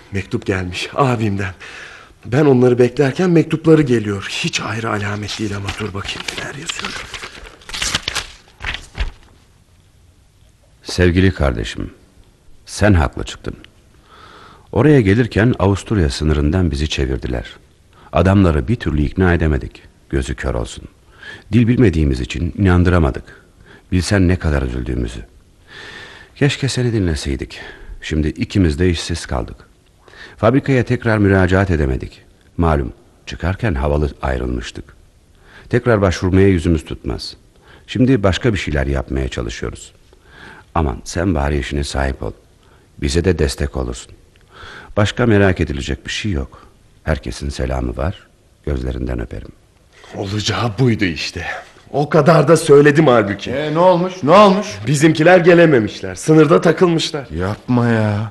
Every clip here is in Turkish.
Mektup gelmiş abimden. Ben onları beklerken mektupları geliyor. Hiç ayrı alamet değil ama dur bakayım neler yazıyor. Sevgili kardeşim, sen haklı çıktın. Oraya gelirken Avusturya sınırından bizi çevirdiler. Adamları bir türlü ikna edemedik. Gözü kör olsun. Dil bilmediğimiz için inandıramadık. Bilsen ne kadar üzüldüğümüzü. Keşke seni dinleseydik. Şimdi ikimiz de işsiz kaldık. Fabrikaya tekrar müracaat edemedik. Malum çıkarken havalı ayrılmıştık. Tekrar başvurmaya yüzümüz tutmaz. Şimdi başka bir şeyler yapmaya çalışıyoruz. Aman sen bari işine sahip ol. Bize de destek olursun. Başka merak edilecek bir şey yok. Herkesin selamı var. Gözlerinden öperim. Olacağı buydu işte. O kadar da söyledim halbuki. Ne olmuş? Ne olmuş? Bizimkiler gelememişler. Sınırda takılmışlar. Yapma ya.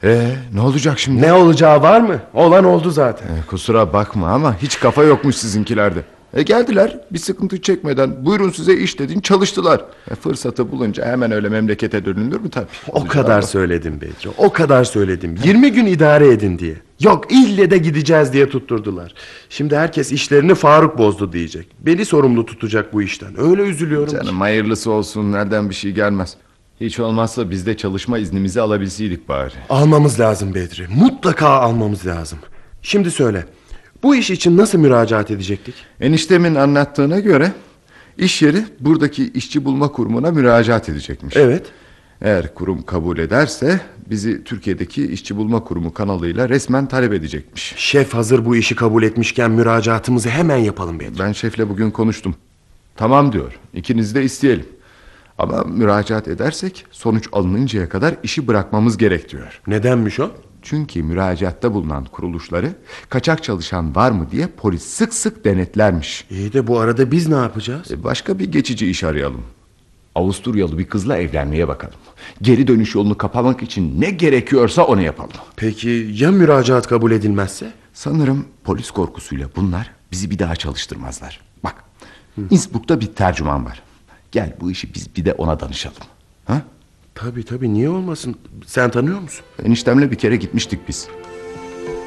Ne olacak şimdi? Ne olacağı var mı? Olan oldu zaten. Kusura bakma ama hiç kafa yokmuş sizinkilerde. Geldiler bir sıkıntı çekmeden, buyurun size iş dedin, çalıştılar. Fırsatı bulunca hemen öyle memlekete dönülür mü tabii? O kadar söyledim Bedri. O kadar söyledim. 20 gün idare edin diye. Yok ille de gideceğiz diye tutturdular. Şimdi herkes işlerini Faruk bozdu diyecek. Beni sorumlu tutacak bu işten. Öyle üzülüyorum Canım hayırlısı olsun, nereden bir şey gelmez. Hiç olmazsa biz de çalışma iznimizi alabilseydik bari. Almamız lazım Bedri. Mutlaka almamız lazım. Şimdi söyle. Bu iş için nasıl müracaat edecektik? Eniştemin anlattığına göre iş yeri buradaki işçi bulma kurumuna müracaat edecekmiş. Evet. Eğer kurum kabul ederse bizi Türkiye'deki işçi bulma kurumu kanalıyla resmen talep edecekmiş. Şef hazır bu işi kabul etmişken müracaatımızı hemen yapalım Bedri. Ben şefle bugün konuştum. Tamam diyor. İkiniz de isteyelim. Ama müracaat edersek sonuç alınıncaya kadar işi bırakmamız gerek diyor. Nedenmiş o? Çünkü müracaatta bulunan kuruluşları kaçak çalışan var mı diye polis sık sık denetlermiş. İyi de bu arada biz ne yapacağız? Başka bir geçici iş arayalım. Avusturyalı bir kızla evlenmeye bakalım. Geri dönüş yolunu kapamak için ne gerekiyorsa onu yapalım. Peki ya müracaat kabul edilmezse? Sanırım polis korkusuyla bunlar bizi bir daha çalıştırmazlar. Bak, Innsbruck'ta bir tercüman var. Gel bu işi biz bir de ona danışalım. Ha? Tabii niye olmasın? Sen tanıyor musun? Eniştemle bir kere gitmiştik biz.